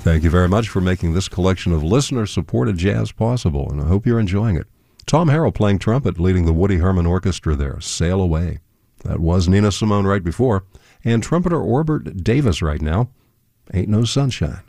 Thank you very much for making this collection of listener-supported jazz possible, and I hope you're enjoying it. Tom Harrell playing trumpet, leading the Woody Herman Orchestra there, Sail Away. That was Nina Simone right before, and trumpeter Orbert Davis right now, Ain't No Sunshine.